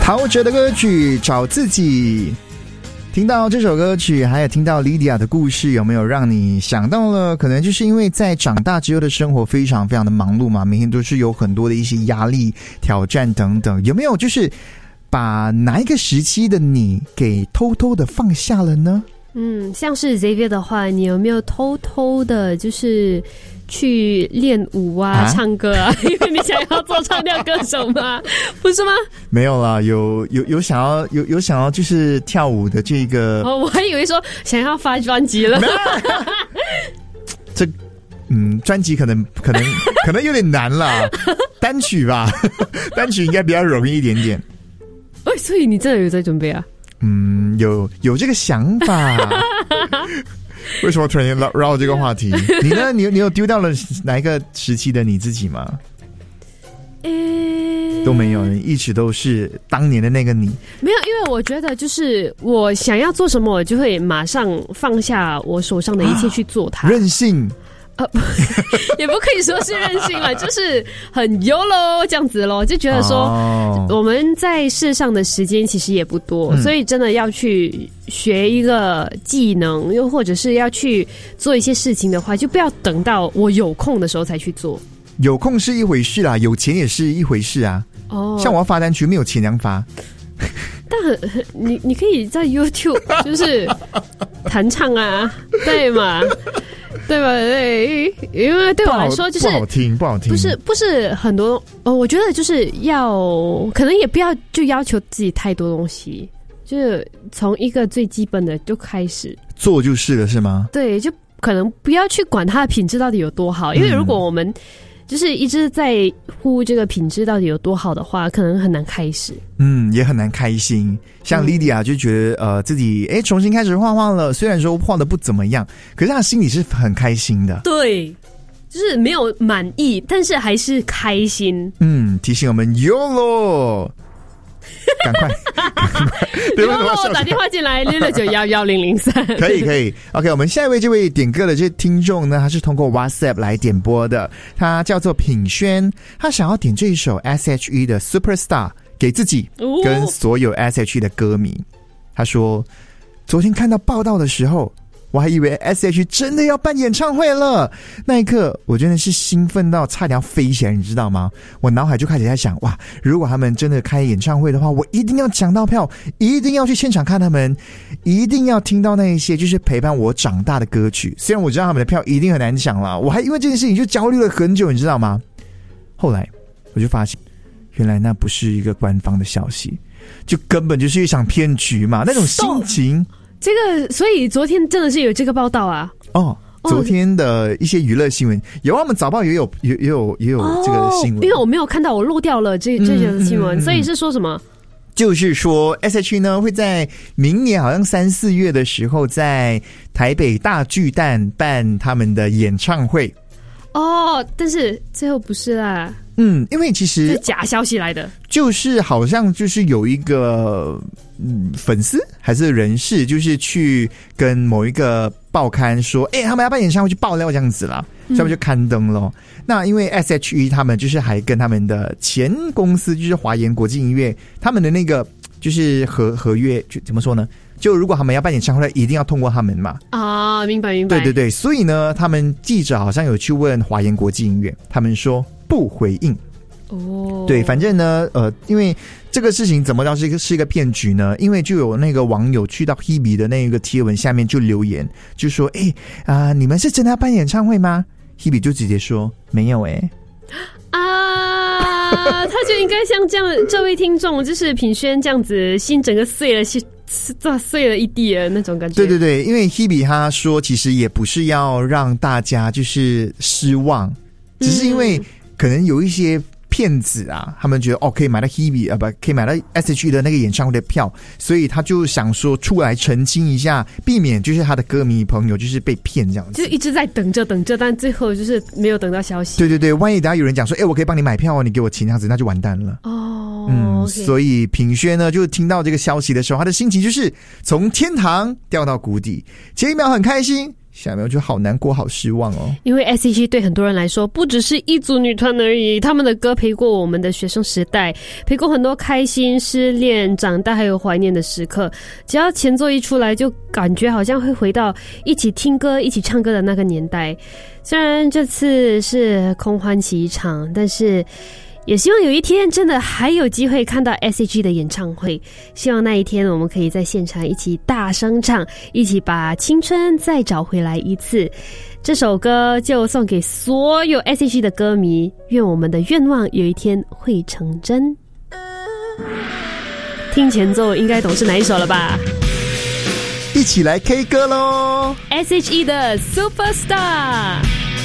陶喆的歌曲《找自己》。听到这首歌曲，还有听到 Lydia 的故事，有没有让你想到了可能就是因为在长大之后的生活非常非常的忙碌嘛，每天都是有很多的一些压力挑战等等，有没有就是把哪一个时期的你给偷偷的放下了呢？ 像是 Xavier 的话，你有没有偷偷的就是去练舞啊唱歌啊因为你想要做唱跳歌手吗？不是吗？没有啦，有想要就是跳舞的这个我还以为说想要发专辑了这专辑可能有点难啦单曲吧单曲应该比较容易一点点所以你真的有在准备啊？ 有这个想法为什么突然间绕这个话题？你呢？你有丢掉了哪一个时期的你自己吗？都没有，你一直都是当年的那个你。 没有，因为我觉得就是我想要做什么，我就会马上放下我手上的一切去做它。 任性。 也不可以说是任性了，就是很YOLO这样子咯，就觉得说我们在世上的时间其实也不多，所以真的要去学一个技能，又或者是要去做一些事情的话，就不要等到我有空的时候才去做。 有空是一回事啦，有钱也是一回事啊。像我要发单曲没有钱能发但你可以在 YouTube 就是弹唱啊对嘛对吧？对，因为对我来说就是不好听， 不是很多我觉得就是可能也不要就要求自己太多东西，就是从一个最基本的就开始做就是了，是吗？对， 就可能不要去管它的品质到底有多好，因为如果我们就是一直在乎这个品质到底有多好的话，可能很难开始。 也很难开心。像 Lydia 就觉得自己重新开始画画了，虽然说画的不怎么样，可是她心里是很开心的。 对，就是没有满意，但是还是开心。 提醒我们 YOLO。赶快 YOLO打电话进来669111003 可以 OK， 我们下一位这位点歌的这听众呢，他是通过 WhatsApp 来点播的，他叫做品轩，他想要点这一首 SHE 的 Superstar 给自己跟所有 SHE 的歌迷。他说昨天看到报道的时候，我还以为 SHE 真的要办演唱会了，那一刻我真的是兴奋到差点要飞起来，你知道吗？我脑海就开始在想，哇，如果他们真的开演唱会的话，我一定要抢到票，一定要去现场看他们，一定要听到那一些就是陪伴我长大的歌曲。虽然我知道他们的票一定很难抢啦，我还因为这件事情就焦虑了很久，你知道吗？后来我就发现原来那不是一个官方的消息，就根本就是一场骗局嘛，那种心情这个，所以昨天真的是有这个报道啊。 昨天的一些娱乐新闻有，我们早报也有这个新闻。 因为我没有看到，我漏掉了这些新闻，所以是说什么？ 就是说 SHE 呢会在明年好像3、4月的时候在台北大巨蛋办他们的演唱会。 但是最后不是啦。 因为其实是假消息来的， 就是好像就是有一个粉丝还是人士，就是去跟某一个报刊说，他们要办演唱会去爆料这样子啦，所以他们就刊登了。那因为 SHE 他们就是还跟他们的前公司就是华研国际音乐，他们的那个就是合约就怎么说呢？就如果他们要办演唱会，一定要通过他们嘛。 明白。 对，所以呢，他们记者好像有去问华研国际音乐，他们说不回应。对，反正呢，因为这个事情怎么到是一个骗局呢？因为就有那个网友去到 Hebe 的那个贴文下面就留言，就说：“你们是真的要办演唱会吗？” Hebe 就直接说：“没有。” 他就应该像这位听众，就是品轩这样子，心整个碎了一地的那种感觉。 对，因为 Hebe 他说，其实也不是要让大家就是失望，只是因为可能有一些骗子啊，他们觉得可以买到 Hebe 可以买到 SHE 的那个演唱会的票，所以他就想说出来澄清一下，避免就是他的歌迷朋友就是被骗这样子， 就一直在等着，但最后就是没有等到消息。 对，万一等下有人讲说，我可以帮你买票你给我钱这样子，那就完蛋了。 okay. 所以品轩呢，就听到这个消息的时候，他的心情就是从天堂掉到谷底，前一秒很开心， 下面我觉得好难过好失望哦， 因为 S.H.E 对很多人来说不只是一组女团而已，他们的歌陪过我们的学生时代，陪过很多开心、失恋、长大还有怀念的时刻，只要前奏一出来就感觉好像会回到一起听歌一起唱歌的那个年代。虽然这次是空欢喜一场，但是也希望有一天真的还有机会看到 S.H.E 的演唱会，希望那一天我们可以在现场一起大声唱，一起把青春再找回来一次。这首歌就送给所有 S.H.E 的歌迷，愿我们的愿望有一天会成真。听前奏应该懂是哪一首了吧？ 一起来 K 歌咯， S.H.E 的 Superstar。